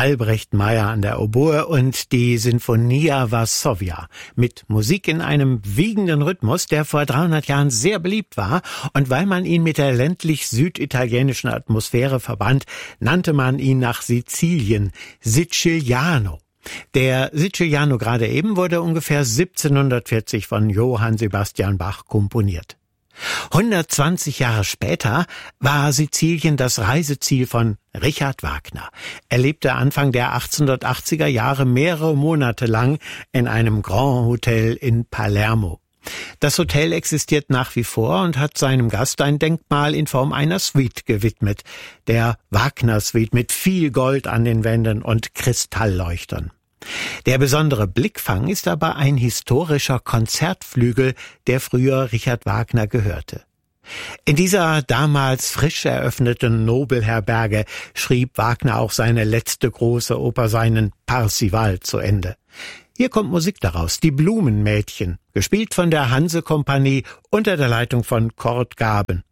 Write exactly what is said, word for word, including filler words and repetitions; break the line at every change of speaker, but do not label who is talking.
Albrecht Meyer an der Oboe und die Sinfonia Varsovia mit Musik in einem wiegenden Rhythmus, der vor dreihundert Jahren sehr beliebt war, und weil man ihn mit der ländlich-süditalienischen Atmosphäre verband, nannte man ihn nach Sizilien Siciliano. Der Siciliano gerade eben wurde ungefähr siebzehnhundertvierzig von Johann Sebastian Bach komponiert. hundertzwanzig Jahre später war Sizilien das Reiseziel von Richard Wagner. Er lebte Anfang der achtzehnhundertachtziger Jahre mehrere Monate lang in einem Grand Hotel in Palermo. Das Hotel existiert nach wie vor und hat seinem Gast ein Denkmal in Form einer Suite gewidmet, der Wagner-Suite mit viel Gold an den Wänden und Kristallleuchtern. Der besondere Blickfang ist aber ein historischer Konzertflügel, der früher Richard Wagner gehörte. In dieser damals frisch eröffneten Nobelherberge schrieb Wagner auch seine letzte große Oper, seinen Parsival, zu Ende. Hier kommt Musik daraus, die Blumenmädchen, gespielt von der Hanse-Kompanie unter der Leitung von Kurt Gaben.